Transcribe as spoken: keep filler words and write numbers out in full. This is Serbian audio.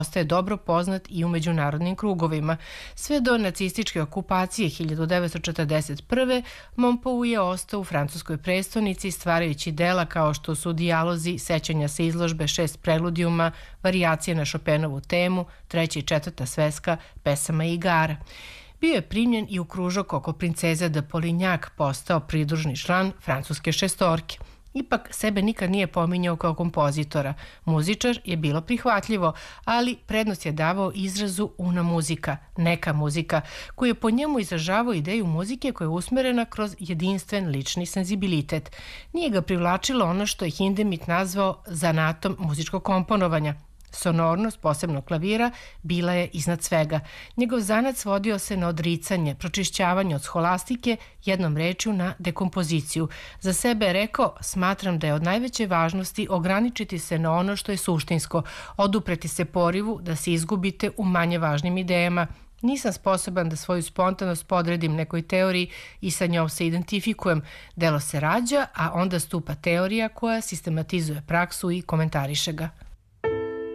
ostaje dobro poznat i u međunarodnim krugovima. Sve do nacističke okupacije hiljadu devetsto četrdeset prve. Mompou je ostao u francuskoj prestonici stvarajući dela kao što su dijalozi, sećanja sa izložbe, šest preludijuma, varijacije na Chopinovu temu, treća i četvrta sveska, pesama i igara. Bio je primljen i u kružok oko princeze de Polignac, postao pridružni član francuske šestorke. Ipak sebe nikad nije pominjao kao kompozitora. Muzičar je bilo prihvatljivo, ali prednost je davao izrazu una muzika, neka muzika, koju je po njemu izražavao ideju muzike koja je usmerena kroz jedinstven lični senzibilitet. Nije ga privlačilo ono što je Hindemith nazvao zanatom muzičkog komponovanja. Sonornost, posebno klavira, bila je iznad svega. Njegov zanat svodio se na odricanje, pročišćavanje od scholastike, jednom rečju na dekompoziciju. Za sebe je rekao, smatram da je od najveće važnosti ograničiti se na ono što je suštinsko, odupreti se porivu da se izgubite u manje važnim idejama. Nisam sposoban da svoju spontanost podredim nekoj teoriji i sa njom se identifikujem. Delo se rađa, a onda stupa teorija koja sistematizuje praksu i komentariše ga.